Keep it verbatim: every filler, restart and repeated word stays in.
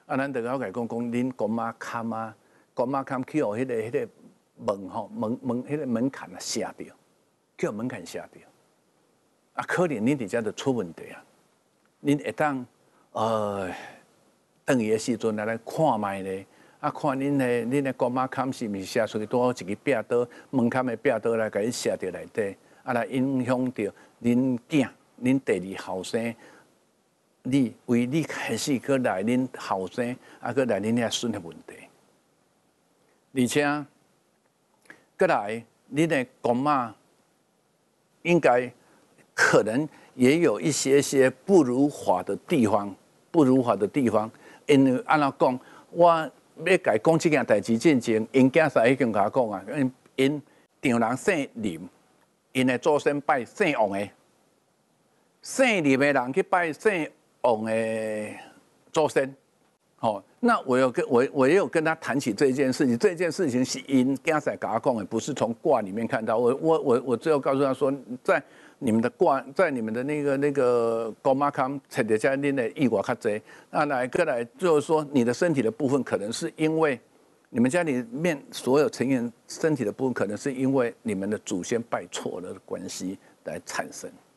啊，咱就我甲讲讲，恁公妈坎啊，公妈坎去互迄个迄个门吼门门迄个门槛啊下掉，叫门槛下掉。啊，可能恁伫遮就出问题啊！恁会当呃，转去的时阵来来看卖咧，啊，看恁的恁的公妈坎是毋是写出去多一个壁刀，门槛的壁刀来甲伊写伫内底，啊，来影响到恁囝、恁第二后生。你为你开始去来恁后生，啊，去来恁遐孙的问题，而且，过来恁的公妈应该可能也有一些些不如法的地方，不如法的地方，因为安怎讲，我要甲伊讲这件代志之前，因囝婿已经甲我讲啊，因因丈人姓林，因的祖先拜姓王的，姓林的人去拜姓王的祖先，好，那我有跟我我也有跟他谈起这件事情，这件事情是因囝婿甲我讲的，不是从卦里面看到。我我我我最后告诉他说，在你们的卦，在你们的那个那个高妈康采的家恁的异卦较济，那来个来就是说，你的身体的部分可能是因为你们家里面所有成员身体的部分，可能是因为你们的祖先拜错了的关系来产生。